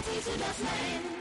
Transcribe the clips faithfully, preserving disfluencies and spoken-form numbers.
ninety-two dot nine.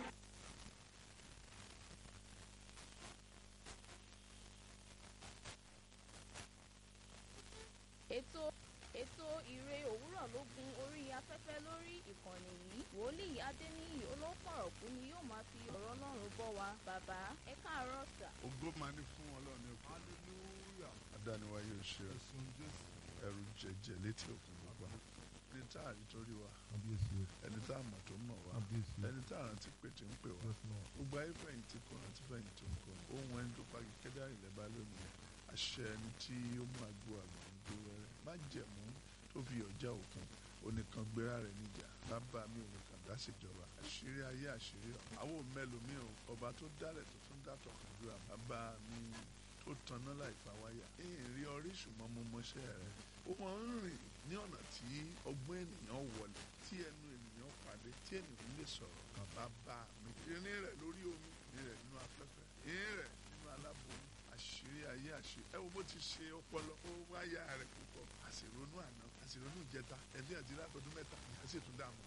ètò ètò ìre òwúrọ̀ ló gun orí afẹ́fẹ́ lórí ìkànnì yìí. wòlíì adéníyì olóńpọ̀rọ̀kú ni yóò máa fi ọ̀rọ̀ Ọlọ́run bọ́ wa. bàbá ẹ káàárọ̀ sà. ògo máa ní fún Ọlọ́run ẹ̀kọ́. hallelujah. adániwáyé ò ṣe ẹ̀sùn jésù. ẹrù jẹjẹ létí òkun gbogbo. ẹni tá a rí torí wa, kábíyèsí o. ẹni tá a mọ̀ tó mọ̀ wá, kábíyèsí o. ẹni tá a rántí pé tí ń pè wá. yes lord. gbogbo ayé fẹ̀yìntì kò rántí fẹ̀yìntì ń kọ́. ohun ẹni tó pagi kẹ́dá ilẹ̀ bá lónìí. àṣẹ ẹni tí ó máa gbó àgbà ń gbó wẹ́rẹ́. má jẹ̀mú tó fi ọjà òkun onìkan gbéra rẹ̀ níjà. bàbá mi ò nìkan dá ṣèjọba. àṣírí ayé àṣírí ọ̀hún. àwọn mẹ́lòmíì ò ọba tó dálẹ̀ tó tún dátọ̀ kàdúrà. bàbá mi tó tanná láì fa wáyà. èèyàn rí ọrí ṣùgbọ́n mo mọṣẹ́ rẹ̀. ó máa ń rìn ní ọ̀nà tí ọgbọ́n ènìyàn wọlé, tí ẹnu ènìyàn pàdé, tí ènìyàn lè sọ̀rọ̀. bàbá mi irin rẹ̀ lórí omi, irin rẹ̀ nínú afẹ́fẹ́, irin rẹ̀ nínú aláboyún. àṣírí ayé àṣírí ẹ wo bó ti ṣe ọpọlọ ó wáyà rẹ̀ púpọ̀. àṣìronú àná, àṣìronú ìjẹta, ẹbí àti látọdún mẹ́ta ìyá sì tún dààmú.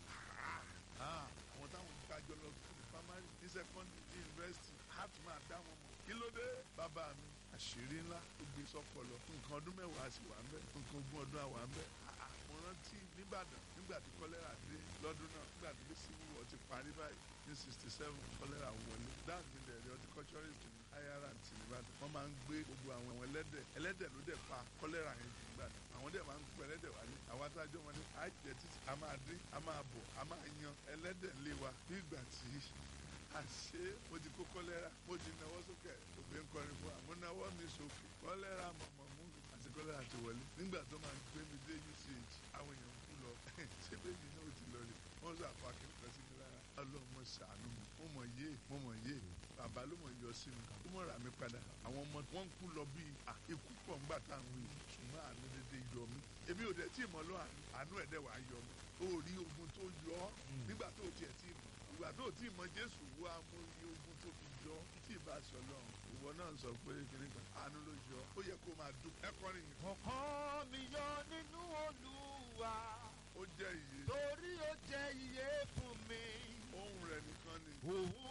àwọn táwọn ń gbàjọ lọ ní primary, ní secondary, ní university á tún máa dá wọn mọ̀. kí ló dé bàbá mi? àṣírí ńlá ó gbé sọpọlọ. nǹkan ọdún mẹ́wàá sì wà ń bẹ̀, nǹkan ogún ọdún àwà ń bẹ̀. mo rántí nìbàdàn nígbà tí kọ́lẹ́rà dé lọ́dún náà, nígbà tí civil war ti parí báyìí ní sixty seven kọ́lẹ́rà wọlé. dáàbì dẹ̀rẹ̀ horticulturist ní ayárántì nìbàdàn. wọ́n máa ń gbé gbogbo àwọn ẹlẹ́dẹ̀ ẹlẹ́dẹ̀ ló dẹ̀ pa kọ́lẹ́rà yẹn jù gbàdàn. àwọn dẹ̀ máa ń gbé ẹlẹ́dẹ̀ wálé. àwọn adájọ́ wọn ní àìjẹ́ títí a máa dín a máa bọ̀ a máa yan ẹlẹ́dẹ̀ lé wa bí ìgbà tí àṣé mo ti kó kọ́lẹ́rà, mo ti náwó sókè, òbí ń kọrin fún wa, mo náwó mi sókè, kọ́lẹ́rà mọ̀mọ́ mú mi àti kọ́lẹ́rà ti wọlé. nígbà tó máa ń gbé mi dé U C H àwọn èèyàn kú lọ ṣé bébí náà ti lọ rí wọ́n sọ àpá kẹfẹ́ sí mi lára. ọlọ́mọ ṣàánú mi, mo mọ̀ yé mo mọ̀ yé bàbá ló mọ̀ yọ sí mi, ó mọ̀ rà mí padà. àwọn ọmọ wọn ń kú lọ bíi ikú pọ̀ ńgbà táwọn wí, ṣùgbọ́n àánú dédé yọ mí. èmi ò dẹ̀ tí ì mọ̀ lọ àánú ẹ̀dẹ̀ wàá yọ mí. ó rí ogun tó yọ ọ́ nígbà tó tiẹ̀ tí ì mọ̀, ìgbà tó tí ì mọ̀ Jésù wá mú iye ogun tó fi jọ tí ì bá aṣọ lọ́run. ìwọ náà sọ pé kiri kan àánú ló yọ, ó yẹ kó máa dùn. ẹ kọrin yìí. ọkàn mi yọ nínú Olúwa. ó jẹ́ iye. torí ó jẹ́ iye fún mi. ohùn rẹ̀ nìkan ni. òun